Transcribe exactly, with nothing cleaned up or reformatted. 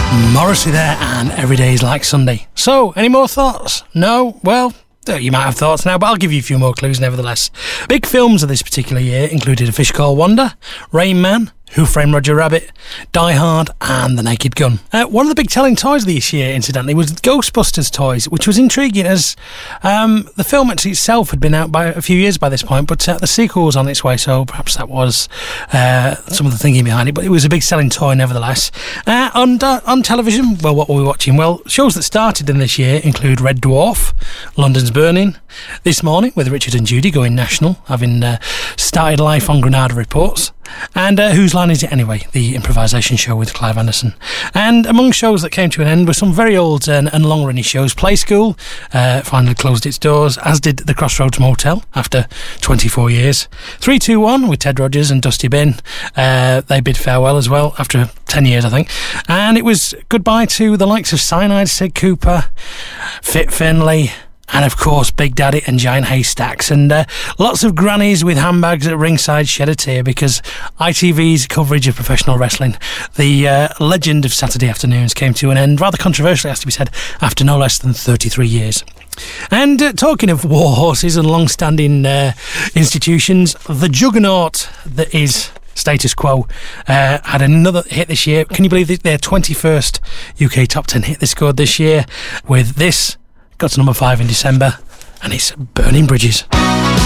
Morrissey there, and Every Day's Like Sunday. So, any more thoughts? No? Well, you might have thoughts now, but I'll give you a few more clues nevertheless. Big films of this particular year included A Fish Called Wanda, Rain Man, Who Framed Roger Rabbit, Die Hard, and The Naked Gun. Uh, one of the big telling toys of this year, incidentally, was Ghostbusters toys, which was intriguing as um, the film itself had been out by a few years by this point, but uh, the sequel was on its way, so perhaps that was uh, some of the thinking behind it, but it was a big selling toy nevertheless. Uh, on, uh, on television, well, what were we watching? Well, shows that started in this year include Red Dwarf, London's Burning, This Morning with Richard and Judy going national, having uh, started life on Granada Reports, and uh, Whose Line Is It Anyway, the improvisation show with Clive Anderson. And among shows that came to an end were some very old and, and long-running shows. Play School uh, finally closed its doors, as did the Crossroads Motel after twenty-four years. three two one with Ted Rogers and Dusty Bin, uh, they bid farewell as well after ten years, I think. And it was goodbye to the likes of Cyanide, Sid Cooper, Fit Finlay, and of course Big Daddy and Giant Haystacks, and uh, lots of grannies with handbags at ringside shed a tear because I T V's coverage of professional wrestling, the uh, legend of Saturday afternoons, came to an end, rather controversially has to be said, after no less than thirty-three years. And uh, talking of war horses and long-standing uh, institutions, the juggernaut that is Status Quo uh, had another hit this year. Can you believe it? Their twenty-first U K top ten hit they scored this year with this. Got to number five in December, and it's Burning Bridges.